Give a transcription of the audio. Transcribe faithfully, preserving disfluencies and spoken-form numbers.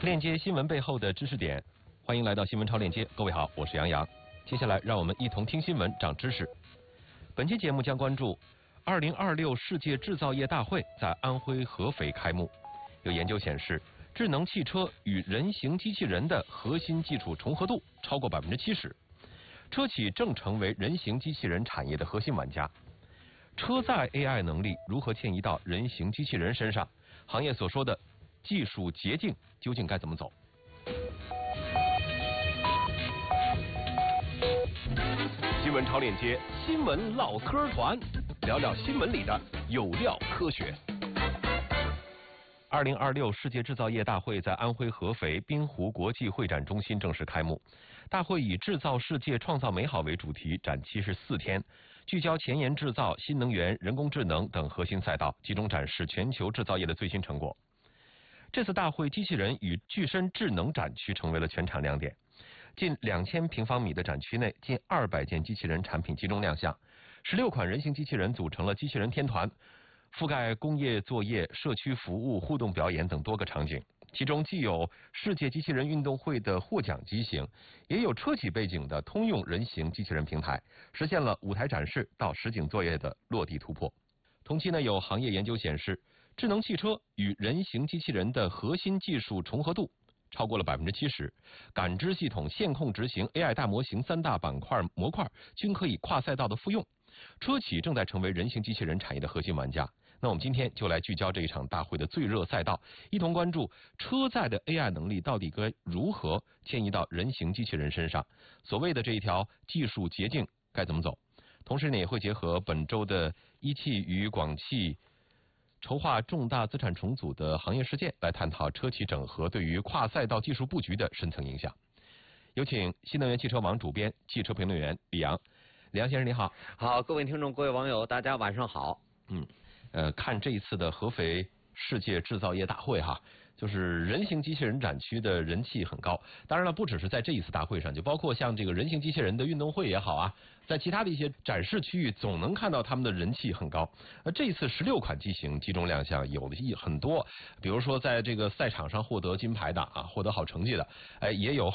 链接新闻背后的知识点，欢迎来到新闻超链接。各位好，我是杨洋。接下来让我们一同听新闻，长知识。本期节目将关注二零二六世界制造业大会在安徽合肥开幕。有研究显示，智能汽车与人形机器人的核心技术重合度超过百分之七十，车企正成为人形机器人产业的核心玩家。车载 A I 能力如何迁移到人形机器人身上？行业所说的技术捷径究竟该怎么走？新闻超链接，新闻唠嗑团，聊聊新闻里的有料科学。二零二六世界制造业大会在安徽合肥滨湖国际会展中心正式开幕。大会以制造世界创造美好为主题，展期是四天，聚焦前沿制造、新能源、人工智能等核心赛道，集中展示全球制造业的最新成果。这次大会机器人与具身智能展区成为了全场亮点。近两千平方米的展区内，近二百件机器人产品集中亮相，十六款人形机器人组成了机器人天团，覆盖工业作业、社区服务、互动表演等多个场景。其中既有世界机器人运动会的获奖机型，也有车企背景的通用人形机器人平台，实现了舞台展示到实景作业的落地突破。同期呢，有行业研究显示，智能汽车与人形机器人的核心技术重合度超过了百分之七十，感知系统、线控执行、A I 大模型三大板块模块均可以跨赛道的复用。车企正在成为人形机器人产业的核心玩家。那我们今天就来聚焦这一场大会的最热赛道，一同关注车载的 A I 能力到底该如何迁移到人形机器人身上，所谓的这一条技术捷径该怎么走。同时呢，也会结合本周的一汽与广汽筹划重大资产重组的行业事件，来探讨车企整合对于跨赛道技术布局的深层影响。有请新能源汽车网主编、汽车评论员李阳。李阳先生你好。 好，各位听众、各位网友，大家晚上好。 嗯，呃，看这一次的合肥世界制造业大会哈，就是人形机器人展区的人气很高。当然了，不只是在这一次大会上，就包括像这个人形机器人的运动会也好啊，在其他的一些展示区域，总能看到他们的人气很高。呃，这一次十六款机型集中亮相，有的一很多，比如说在这个赛场上获得金牌的啊，获得好成绩的，哎，也有